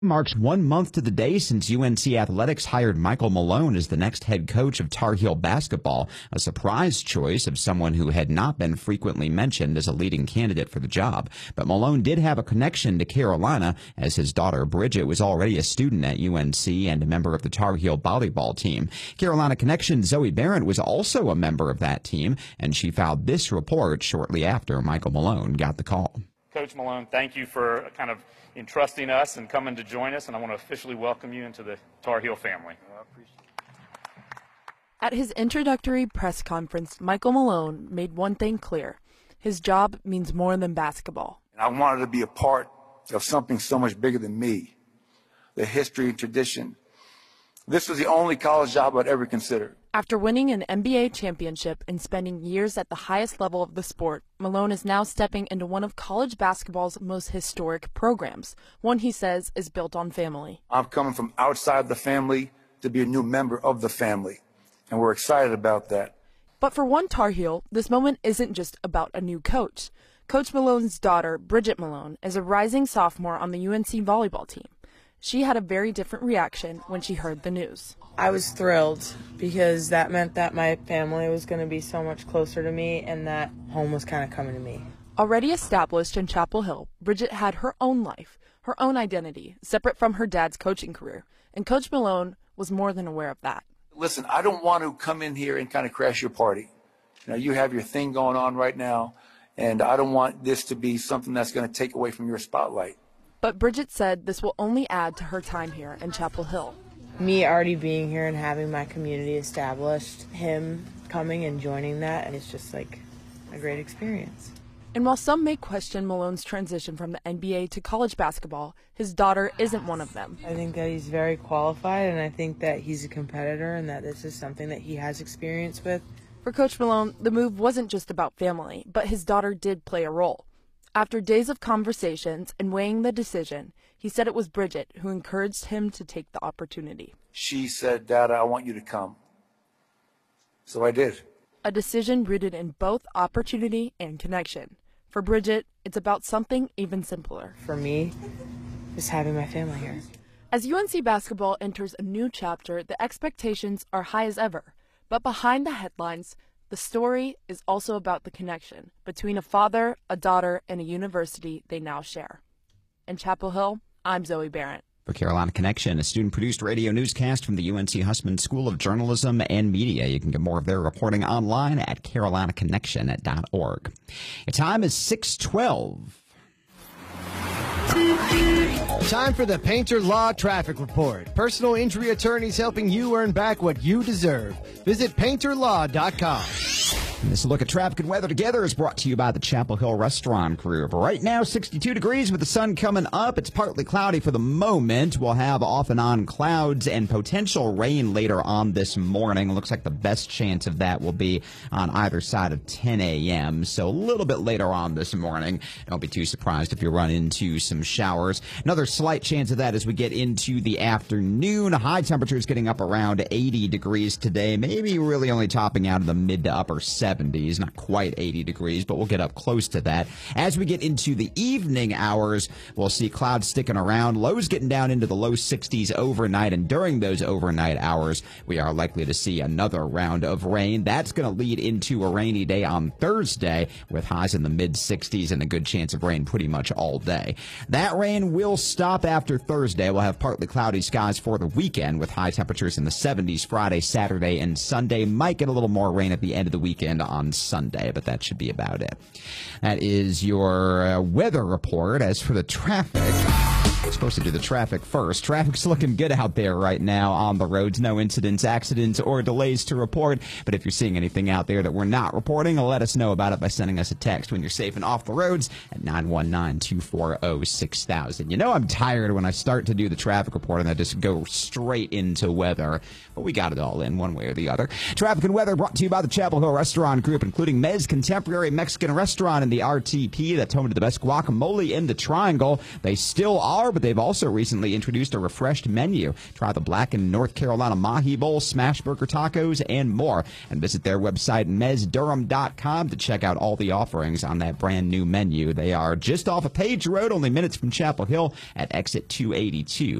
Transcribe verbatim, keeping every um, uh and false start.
Marks one month to the day since U N C Athletics hired Michael Malone as the next head coach of Tar Heel basketball, a surprise choice of someone who had not been frequently mentioned as a leading candidate for the job. But Malone did have a connection to Carolina, as his daughter Bridget was already a student at U N C and a member of the Tar Heel volleyball team. Carolina connection Zoe Barrett was also a member of that team, and she filed this report shortly after Michael Malone got the call. Coach Malone, thank you for kind of entrusting us and coming to join us, and I want to officially welcome you into the Tar Heel family. I appreciate it. At his introductory press conference, Michael Malone made one thing clear. His job means more than basketball. I wanted to be a part of something so much bigger than me, the history and tradition. This was the only college job I'd ever considered. After winning an N B A championship and spending years at the highest level of the sport, Malone is now stepping into one of college basketball's most historic programs, one he says is built on family. I'm coming from outside the family to be a new member of the family, and we're excited about that. But for one Tar Heel, this moment isn't just about a new coach. Coach Malone's daughter, Bridget Malone, is a rising sophomore on the U N C volleyball team. She had a very different reaction when she heard the news. I was thrilled because that meant that my family was going to be so much closer to me and that home was kind of coming to me. Already established in Chapel Hill, Bridget had her own life, her own identity, separate from her dad's coaching career, and Coach Malone was more than aware of that. Listen, I don't want to come in here and kind of crash your party. You know, you have your thing going on right now, and I don't want this to be something that's going to take away from your spotlight. But Bridget said this will only add to her time here in Chapel Hill. Me already being here and having my community established, him coming and joining that, and it's just like a great experience. And while some may question Malone's transition from the N B A to college basketball, his daughter isn't one of them. I think that he's very qualified, and I think that he's a competitor and that this is something that he has experience with. For Coach Malone, the move wasn't just about family, but his daughter did play a role. After days of conversations and weighing the decision, he said it was Bridget who encouraged him to take the opportunity. She said, "Dad, I want you to come." So I did. A decision rooted in both opportunity and connection. For Bridget, it's about something even simpler. For me, just having my family here. As U N C basketball enters a new chapter, the expectations are high as ever. But behind the headlines, the story is also about the connection between a father, a daughter, and a university they now share. In Chapel Hill, I'm Zoe Barrett. For Carolina Connection, a student-produced radio newscast from the U N C Hussman School of Journalism and Media. You can get more of their reporting online at carolina connection dot org. Your time is six twelve. Time for the Painter Law Traffic Report. Personal injury attorneys helping you earn back what you deserve. Visit painter law dot com. This look at traffic and weather together is brought to you by the Chapel Hill Restaurant Crew. For right now, sixty-two degrees with the sun coming up. It's partly cloudy for the moment. We'll have off and on clouds and potential rain later on this morning. It looks like the best chance of that will be on either side of ten a.m. So a little bit later on this morning. Don't be too surprised if you run into some showers. Another slight chance of that as we get into the afternoon. High temperatures getting up around eighty degrees today. Maybe really only topping out in the mid to upper seventies. Not quite eighty degrees, but we'll get up close to that. As we get into the evening hours, we'll see clouds sticking around, lows getting down into the low sixties overnight, and during those overnight hours, we are likely to see another round of rain. That's going to lead into a rainy day on Thursday with highs in the mid sixties and a good chance of rain pretty much all day. That rain will stop after Thursday. We'll have partly cloudy skies for the weekend with high temperatures in the seventies Friday, Saturday, and Sunday. Might get a little more rain at the end of the weekend on Sunday, but that should be about it. That is your uh, weather report. As for the traffic, I'm supposed to do the traffic first. Traffic's looking good out there right now on the roads. No incidents, accidents, or delays to report. But if you're seeing anything out there that we're not reporting, let us know about it by sending us a text when you're safe and off the roads at nine one nine, two four zero, six thousand. You know I'm tired when I start to do the traffic report and I just go straight into weather. But we got it all in one way or the other. Traffic and weather brought to you by the Chapel Hill Restaurant Group, including Mez Contemporary Mexican Restaurant and the R T P. That's home to the best guacamole in the Triangle. They still are bar, but they've also recently introduced a refreshed menu. Try the blackened North Carolina Mahi Bowl, smash burger tacos, and more. And visit their website, mez durham dot com, to check out all the offerings on that brand new menu. They are just off of Page Road, only minutes from Chapel Hill at exit two eighty-two.